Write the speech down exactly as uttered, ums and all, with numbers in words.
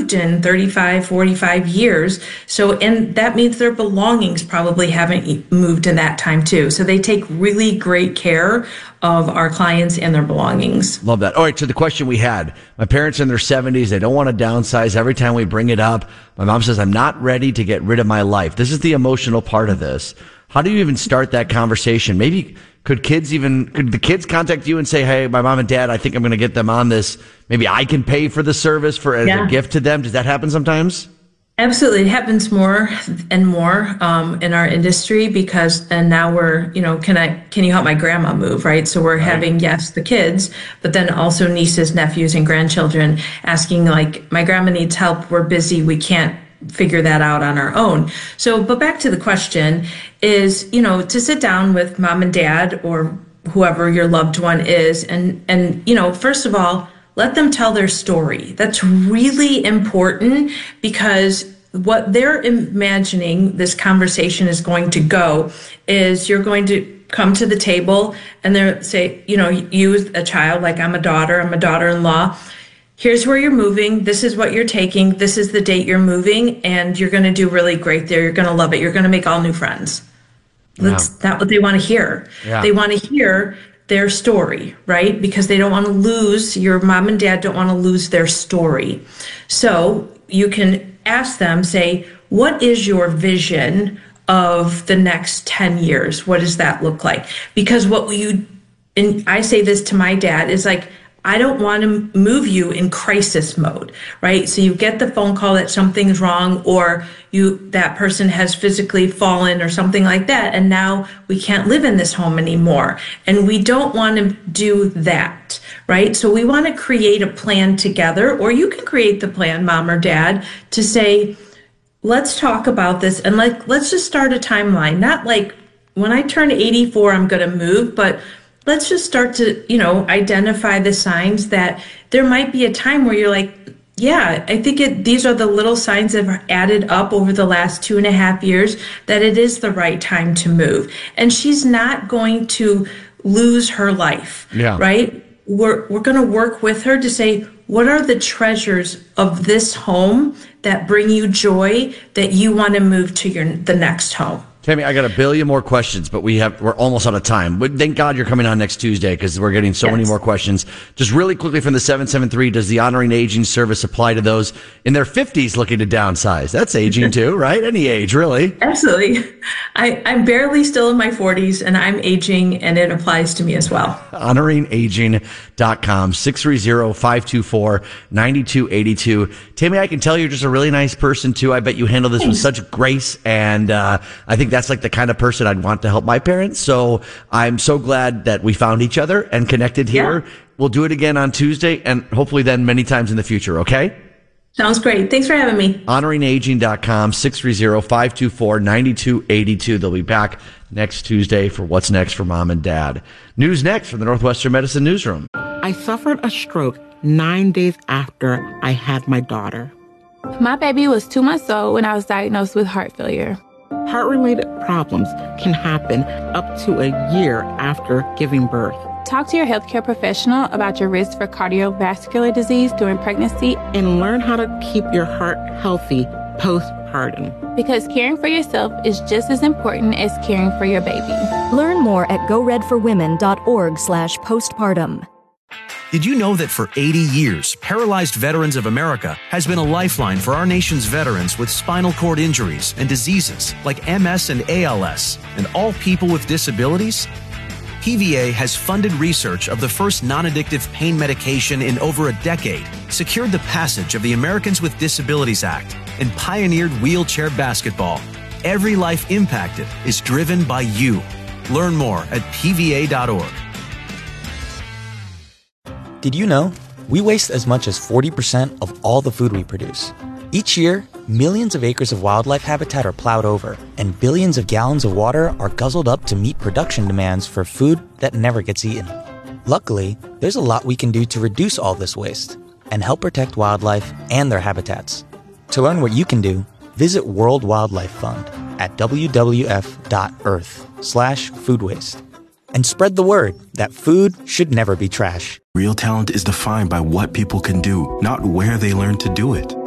moved in thirty-five, forty-five years. So, and that means their belongings probably haven't moved in that time too. So they take really great care of our clients and their belongings. Love that. All right, so the question we had, my parents in their seventies, they don't want to downsize. Every time we bring it up, my mom says, I'm not ready to get rid of my life. This is the emotional part of this. How do you even start that conversation? Maybe could kids even, could the kids contact you and say, hey, my mom and dad, I think I'm going to get them on this. Maybe I can pay for the service for as yeah. a gift to them. Does that happen sometimes? Absolutely. It happens more and more um, in our industry because, and now we're, you know, can I, can you help my grandma move, right? So we're right. having, yes, the kids, but then also nieces, nephews, and grandchildren asking like, my grandma needs help. We're busy. We can't figure that out on our own. So, but back to the question is, you know, to sit down with mom and dad or whoever your loved one is. And, and, you know, first of all, let them tell their story. That's really important because what they're imagining this conversation is going to go is you're going to come to the table and they're say, you know, you as a child, like I'm a daughter, I'm a daughter-in-law. Here's where you're moving. This is what you're taking. This is the date you're moving, and you're going to do really great there. You're going to love it. You're going to make all new friends. That's yeah. not what they want to hear. Yeah. They want to hear their story, right? Because they don't want to lose, your mom and dad don't want to lose their story. So you can ask them, say, what is your vision of the next ten years? What does that look like? Because what you, and I say this to my dad, is like, I don't want to move you in crisis mode, right? So you get the phone call that something's wrong or you that person has physically fallen or something like that, and now we can't live in this home anymore. And we don't want to do that, right? So we want to create a plan together, or you can create the plan, mom or dad, to say, let's talk about this and like let's just start a timeline. Not like when I turn eighty-four, I'm going to move, but let's just start to, you know, identify the signs that there might be a time where you're like, yeah, I think it, these are the little signs that have added up over the last two and a half years that it is the right time to move. And she's not going to lose her life, yeah. right? We're, we're going to work with her to say, what are the treasures of this home that bring you joy that you want to move to your the next home? Tammy, I got a billion more questions, but we have, we're almost out of time. But thank God you're coming on next Tuesday because we're getting so yes. many more questions. Just really quickly from the seven seven three, does the Honoring Aging service apply to those in their fifties looking to downsize? That's aging too, right? Any age, really. Absolutely. I, I'm barely still in my forties and I'm aging and it applies to me as well. honoring aging dot com, six three zero, five two four, nine two eight two. Tammy, I can tell you're just a really nice person too. I bet you handle this Thanks. with such grace, and uh, I think that's like the kind of person I'd want to help my parents. So I'm so glad that we found each other and connected here. Yeah. We'll do it again on Tuesday and hopefully then many times in the future. Okay. Sounds great. Thanks for having me. honoring aging dot com, six three zero, five two four, nine two eight two. They'll be back next Tuesday for What's Next for Mom and Dad. News next from the Northwestern Medicine Newsroom. I suffered a stroke nine days after I had my daughter. My baby was two months old when I was diagnosed with heart failure. Heart-related problems can happen up to a year after giving birth. Talk to your healthcare professional about your risk for cardiovascular disease during pregnancy. And learn how to keep your heart healthy postpartum. Because caring for yourself is just as important as caring for your baby. Learn more at go red for women dot org slash postpartum. Did you know that for eighty years, Paralyzed Veterans of America has been a lifeline for our nation's veterans with spinal cord injuries and diseases like M S and A L S, and all people with disabilities? P V A has funded research of the first non-addictive pain medication in over a decade, secured the passage of the Americans with Disabilities Act, and pioneered wheelchair basketball. Every life impacted is driven by you. Learn more at P V A dot org. Did you know? We waste as much as forty percent of all the food we produce. Each year, millions of acres of wildlife habitat are plowed over, and billions of gallons of water are guzzled up to meet production demands for food that never gets eaten. Luckily, there's a lot we can do to reduce all this waste and help protect wildlife and their habitats. To learn what you can do, visit World Wildlife Fund at w w f dot earth slash food waste. And spread the word that food should never be trash. Real talent is defined by what people can do, not where they learn to do it.